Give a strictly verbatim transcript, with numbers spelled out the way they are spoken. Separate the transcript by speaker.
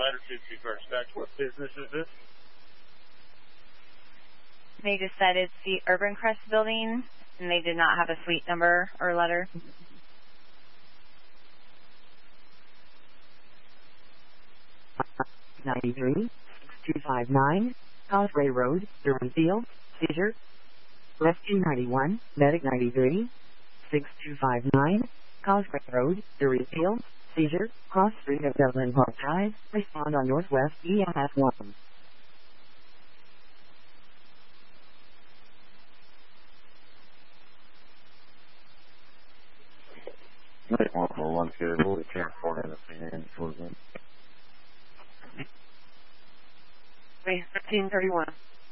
Speaker 1: letter to Chief Dispatch. What business is this?
Speaker 2: They just said it's the Urban Crest building, and they did not have a suite number or letter.
Speaker 3: ninety-three, two five nine, Causeway Road, Durham Field, seizure. Rescue ninety-one, Medic ninety-three, six two five nine, Causeway Road, Durham Field, seizure. Cross Street of Dublin Park Drive, respond on Northwest E M S one.
Speaker 4: one four one two, Holy Transport in the scene,
Speaker 5: thirteen thirty-one.